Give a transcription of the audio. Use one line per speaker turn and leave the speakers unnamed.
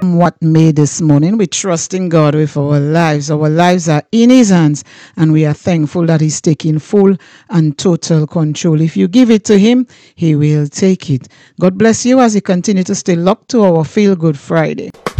what made this morning. We trust in God with our lives. Our lives are in His hands, and we are thankful that He's taking full and total control. If you give it to Him, He will take it. God bless you as you continue to stay locked to our Feel Good Friday.